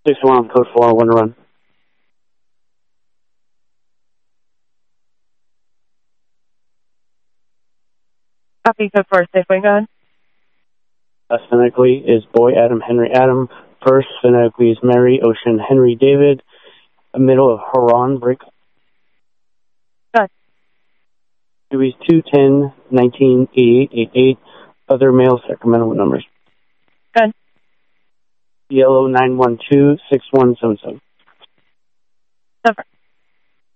6-1, code 4, 1 to run. Copy, code 4, Safeway, go ahead. Phonetically is Boy Adam Henry Adam. First, phonetically is Mary Ocean Henry David. Middle of Haran break. Go ahead. Dewey's 210-19-8888. Other male Sacramento numbers. Go ahead. Yellow 912-6177. So far.